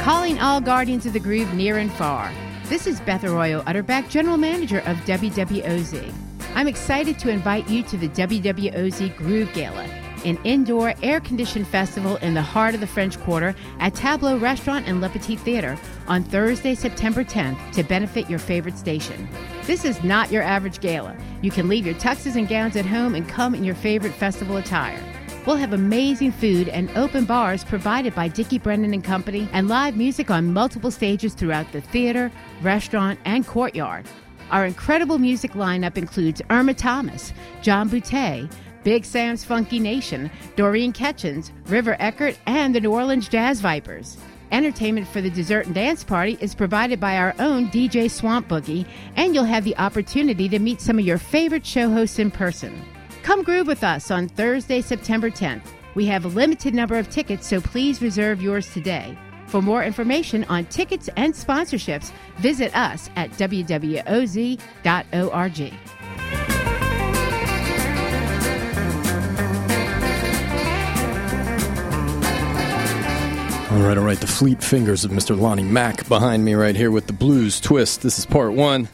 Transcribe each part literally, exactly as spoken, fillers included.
Calling all guardians of the groove near and far. This is Beth Arroyo Utterback, General Manager of W W O Z. I'm excited to invite you to the W W O Z Groove Gala, an indoor, air-conditioned festival in the heart of the French Quarter at Tableau Restaurant and Le Petit Theater on Thursday, September tenth, to benefit your favorite station. This is not your average gala. You can leave your tuxes and gowns at home and come in your favorite festival attire. We'll have amazing food and open bars provided by Dickie Brennan and Company, and live music on multiple stages throughout the theater, restaurant, and courtyard. Our incredible music lineup includes Irma Thomas, John Boutte, Big Sam's Funky Nation, Doreen Ketchens, River Eckert, and the New Orleans Jazz Vipers. Entertainment for the dessert and dance party is provided by our own D J Swamp Boogie, and you'll have the opportunity to meet some of your favorite show hosts in person. Come groove with us on Thursday, September tenth. We have a limited number of tickets, so please reserve yours today. For more information on tickets and sponsorships, visit us at w w o z dot org. All right, all right, the fleet fingers of Mister Lonnie Mack behind me right here with the blues twist. This is part one.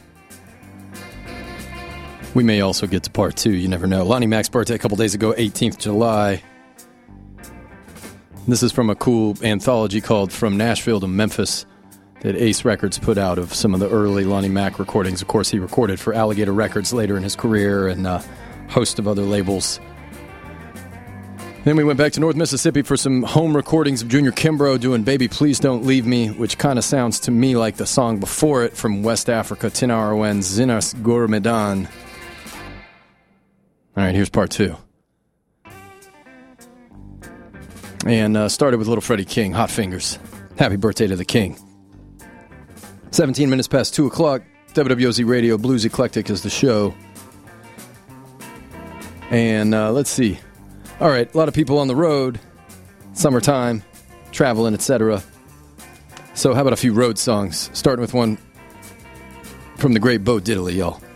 We may also get to part two, you never know. Lonnie Mack's birthday a couple days ago, eighteenth of July. This is from a cool anthology called From Nashville to Memphis that Ace Records put out of some of the early Lonnie Mack recordings. Of course, he recorded for Alligator Records later in his career and a host of other labels. Then we went back to North Mississippi for some home recordings of Junior Kimbrough doing Baby Please Don't Leave Me, which kind of sounds to me like the song before it from West Africa, Tinarawen Zinas Gourmedan. All right, here's part two. And uh, started with Little Freddie King, Hot Fingers. Happy birthday to the King. seventeen minutes past two o'clock, W W O Z Radio, Blues Eclectic is the show. And uh, let's see. All right, a lot of people on the road, summertime, traveling, et cetera. So how about a few road songs, starting with one from the great Bo Diddley, y'all.